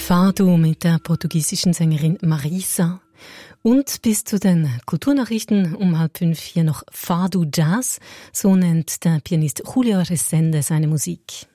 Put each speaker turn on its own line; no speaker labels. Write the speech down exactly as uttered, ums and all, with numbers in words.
Fado mit der portugiesischen Sängerin Marisa. Und bis zu den Kulturnachrichten um halb fünf hier noch Fado Jazz. So nennt der Pianist Julio Resende seine Musik.